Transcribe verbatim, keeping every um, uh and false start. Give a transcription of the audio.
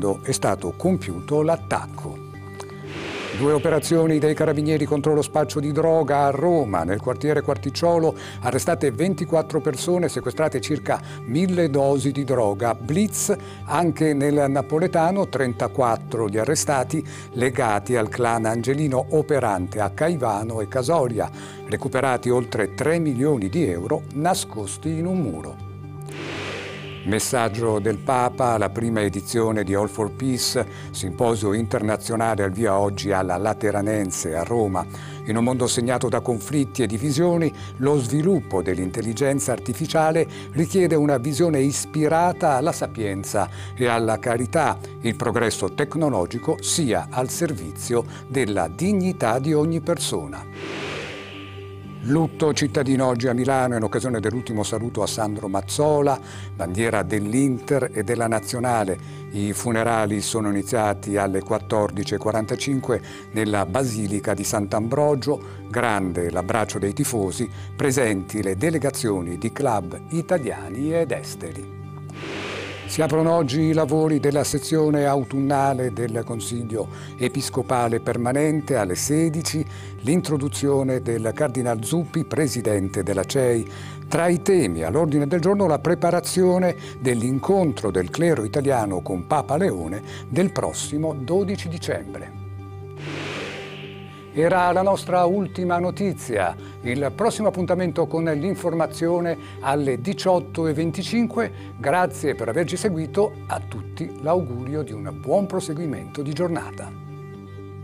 quando è stato compiuto l'attacco. Due operazioni dei carabinieri contro lo spaccio di droga a Roma. Nel quartiere Quarticciolo arrestate ventiquattro persone, sequestrate circa mille dosi di droga. Blitz anche nel napoletano, trentaquattro gli arrestati legati al clan Angelino operante a Caivano e Casoria. Recuperati oltre tre milioni di euro nascosti in un muro. Messaggio del Papa alla prima edizione di All for Peace, simposio internazionale al via oggi alla Lateranense a Roma. In un mondo segnato da conflitti e divisioni, lo sviluppo dell'intelligenza artificiale richiede una visione ispirata alla sapienza e alla carità. Il progresso tecnologico sia al servizio della dignità di ogni persona. Lutto cittadino oggi a Milano in occasione dell'ultimo saluto a Sandro Mazzola, bandiera dell'Inter e della Nazionale. I funerali sono iniziati alle quattordici e quarantacinque nella Basilica di Sant'Ambrogio. Grande l'abbraccio dei tifosi, presenti le delegazioni di club italiani ed esteri. Si aprono oggi i lavori della sezione autunnale del Consiglio Episcopale Permanente alle sedici, l'introduzione del Cardinal Zuppi, presidente della C E I. Tra i temi all'ordine del giorno la preparazione dell'incontro del clero italiano con Papa Leone del prossimo dodici dicembre. Era la nostra ultima notizia. Il prossimo appuntamento con l'informazione alle diciotto e venticinque. Grazie per averci seguito. A tutti l'augurio di un buon proseguimento di giornata.